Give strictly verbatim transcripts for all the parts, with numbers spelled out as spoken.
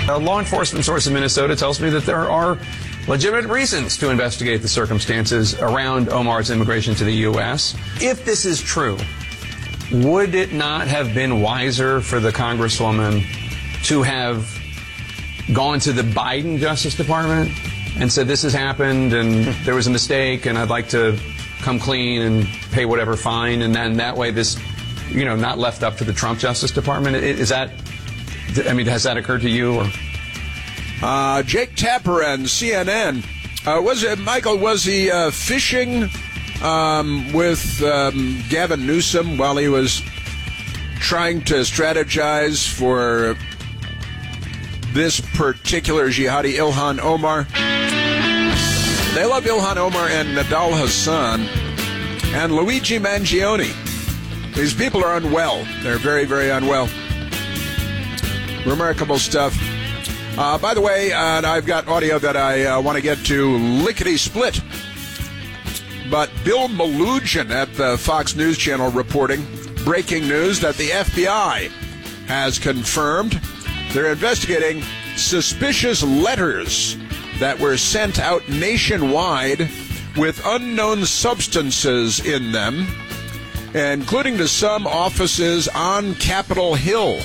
A law enforcement source in Minnesota tells me that there are legitimate reasons to investigate the circumstances around Omar's immigration to the U S. If this is true, would it not have been wiser for the Congresswoman to have gone to the Biden Justice Department and said, this has happened and there was a mistake and I'd like to come clean and pay whatever fine, and then that way this, you know, not left up to the Trump Justice Department? Is that, I mean, has that occurred to you? Or? Uh, Jake Tapper and C N N. Uh, was it, Michael, was he uh, fishing um, with um, Gavin Newsom while he was trying to strategize for this particular jihadi, Ilhan Omar? They love Ilhan Omar and Nadal Hassan and Luigi Mangione. These people are unwell. They're very, very unwell. Remarkable stuff. Uh, by the way, uh, I've got audio that I uh, want to get to lickety-split. But Bill Malugin at the Fox News Channel reporting breaking news that the F B I has confirmed they're investigating suspicious letters that were sent out nationwide with unknown substances in them, including to some offices on Capitol Hill.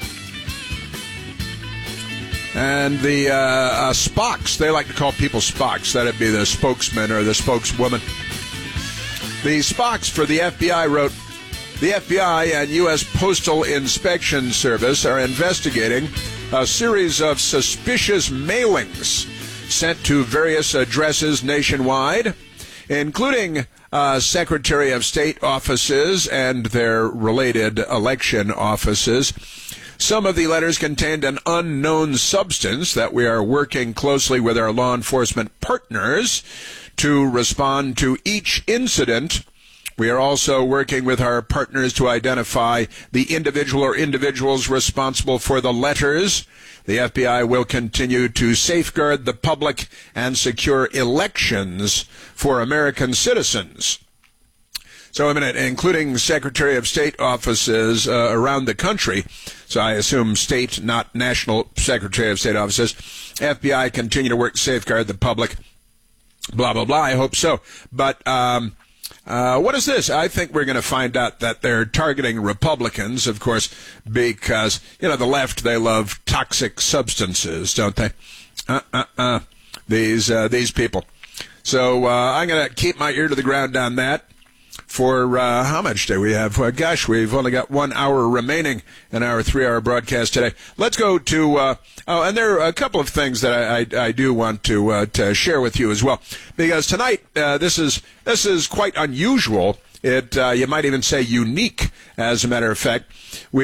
And the uh, uh, Spocks, they like to call people Spocks. That'd be the spokesman or the spokeswoman. The Spocks for the F B I wrote, the F B I and U S Postal Inspection Service are investigating a series of suspicious mailings sent to various addresses nationwide, including uh, Secretary of State offices and their related election offices. Some of the letters contained an unknown substance that we are working closely with our law enforcement partners to respond to each incident. We are also working with our partners to identify the individual or individuals responsible for the letters. The F B I will continue to safeguard the public and secure elections for American citizens. So, I mean, including Secretary of State offices uh, around the country. So I assume state, not national Secretary of State offices. F B I continue to work to safeguard the public. Blah, blah, blah. I hope so. But um, uh, what is this? I think we're going to find out that they're targeting Republicans, of course, because, you know, the left, they love toxic substances, don't they? Uh-uh-uh. These, uh, these people. So uh, I'm going to keep my ear to the ground on that. For uh, how much do we have? Well, gosh, we've only got one hour remaining in our three-hour broadcast today. Let's go to, uh, oh, and there are a couple of things that I, I, I do want to, uh, to share with you as well. Because tonight, uh, this is this is quite unusual. It uh, you might even say unique, as a matter of fact. We